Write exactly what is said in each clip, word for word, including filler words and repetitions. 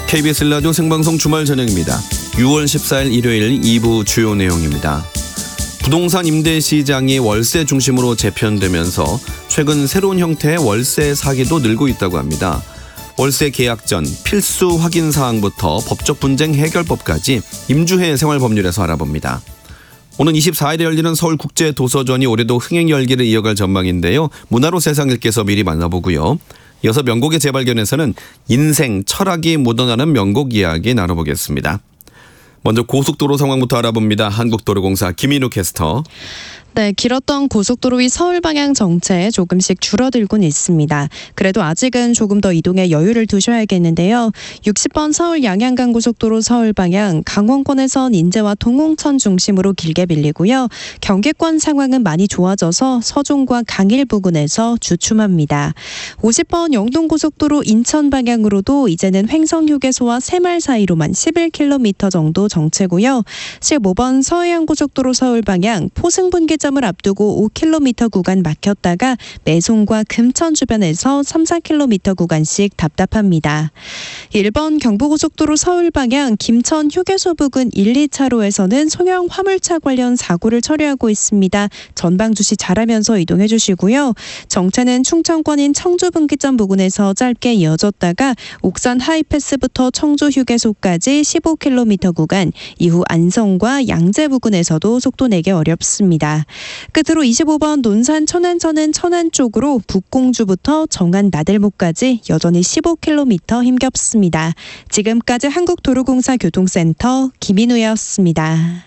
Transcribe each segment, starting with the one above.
케이비에스 라디오 생방송 주말 저녁입니다. 유월 십사일 일요일 이 부 주요 내용입니다. 부동산 임대 시장이 월세 중심으로 재편되면서 최근 새로운 형태의 월세 사기도 늘고 있다고 합니다. 월세 계약 전 필수 확인 사항부터 법적 분쟁 해결법까지 임주회 생활법률에서 알아봅니다. 오는 이십사일에 열리는 서울국제도서전이 올해도 흥행 열기를 이어갈 전망인데요. 문화로 세상 읽기에서 미리 만나보고요. 이어서 명곡의 재발견에서는 인생, 철학이 묻어나는 명곡 이야기 나눠보겠습니다. 먼저 고속도로 상황부터 알아봅니다. 한국도로공사 김인우 캐스터. 네, 길었던 고속도로 위 서울 방향 정체 조금씩 줄어들고는 있습니다. 그래도 아직은 조금 더 이동에 여유를 두셔야겠는데요. 육십 번 서울 양양간 고속도로 서울 방향 강원권에선 인제와 동홍천 중심으로 길게 밀리고요. 경계권 상황은 많이 좋아져서 서종과 강일 부근에서 주춤합니다. 오십 번 영동고속도로 인천 방향으로도 이제는 횡성휴게소와 새말 사이로만 십일 킬로미터 정도 정체고요. 십오 번 서해안고속도로 서울 방향 포승분기점 을 앞두고 오 킬로미터 구간 막혔다가 매송과 금천 주변에서 삼, 사 킬로미터 구간씩 답답합니다. 일 번 경부고속도로 서울 방향 김천 휴게소 부근 일, 이 차로에서는 소형 화물차 관련 사고를 처리하고 있습니다. 전방 주시 잘하면서 이동해 주시고요. 정체는 충청권인 청주 분기점 부근에서 짧게 이어졌다가 옥산 하이패스부터 청주 휴게소까지 십오 킬로미터 구간, 이후 안성과 양재 부근에서도 속도 내기 어렵습니다. 끝으로 이십오 번 논산 천안선은 천안 쪽으로 북공주부터 정안 나들목까지 여전히 십오 킬로미터 힘겹습니다. 지금까지 한국도로공사 교통센터 김인우였습니다.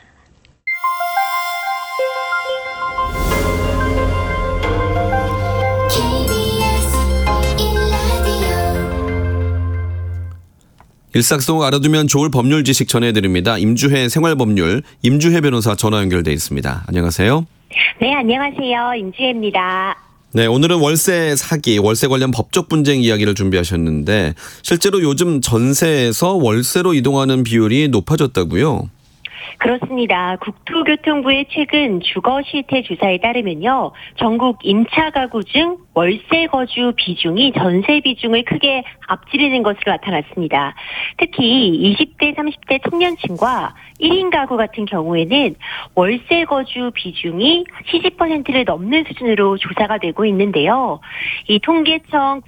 일상 속 알아두면 좋을 법률 지식 전해드립니다. 임주회 생활법률 임주회 변호사 전화 연결돼 있습니다. 안녕하세요. 네, 안녕하세요. 임주혜입니다. 네, 오늘은 월세 사기, 월세 관련 법적 분쟁 이야기를 준비하셨는데 실제로 요즘 전세에서 월세로 이동하는 비율이 높아졌다고요? 그렇습니다. 국토교통부의 최근 주거 실태 조사에 따르면요. 전국 임차 가구 중 월세 거주 비중이 전세 비중을 크게 앞지르는 것으로 나타났습니다. 특히 이십 대, 삼십 대 청년층과 일 인 가구 같은 경우에는 월세 거주 비중이 칠십 퍼센트를 넘는 수준으로 조사가 되고 있는데요. 이 통계청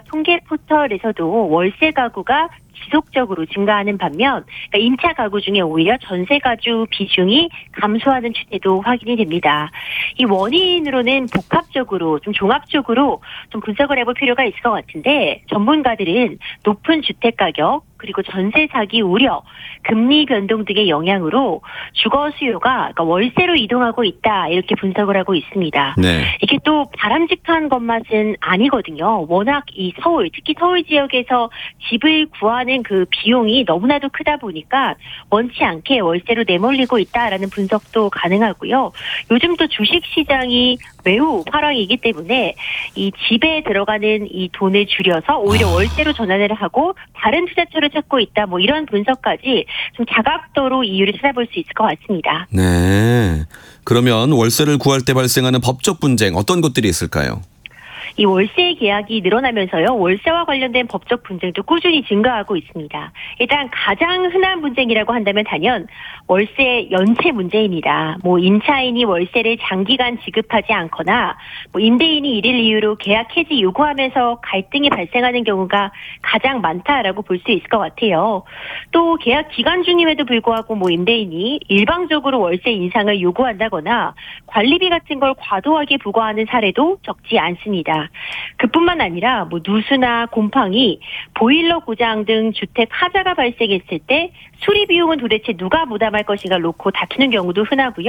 국가통계포털에서도 월세 가구가 지속적으로 증가하는 반면 그러니까 임차 가구 중에 오히려 전세 가구 비중이 감소하는 추세도 확인이 됩니다. 이 원인으로는 복합적으로 좀 종합적으로 좀 분석을 해볼 필요가 있을 것 같은데 전문가들은 높은 주택 가격 그리고 전세 사기 우려, 금리 변동 등의 영향으로 주거 수요가 그러니까 월세로 이동하고 있다 이렇게 분석을 하고 있습니다. 네. 이게 또 바람직한 것만은 아니거든요. 워낙 이 서울, 특히 서울 지역에서 집을 구하는 그 비용이 너무나도 크다 보니까 원치 않게 월세로 내몰리고 있다라는 분석도 가능하고요. 요즘 또 주식 시장이 매우 화랑이기 때문에 이 집에 들어가는 이 돈을 줄여서 오히려 월세로 전환을 하고 다른 투자처를 찾고 있다. 뭐 이런 분석까지 좀 다각도로 이유를 찾아볼 수 있을 것 같습니다. 네. 그러면 월세를 구할 때 발생하는 법적 분쟁 어떤 것들이 있을까요? 이 월세 계약이 늘어나면서요. 월세와 관련된 법적 분쟁도 꾸준히 증가하고 있습니다. 일단 가장 흔한 분쟁이라고 한다면 단연 월세 연체 문제입니다. 뭐 임차인이 월세를 장기간 지급하지 않거나 뭐 임대인이 이를 이유로 계약 해지 요구하면서 갈등이 발생하는 경우가 가장 많다라고 볼 수 있을 것 같아요. 또 계약 기간 중임에도 불구하고 뭐 임대인이 일방적으로 월세 인상을 요구한다거나 관리비 같은 걸 과도하게 부과하는 사례도 적지 않습니다. 그뿐만 아니라 뭐 누수나 곰팡이, 보일러 고장 등 주택 하자가 발생했을 때 수리 비용은 도대체 누가 부담할 것인가 놓고 다투는 경우도 흔하고요.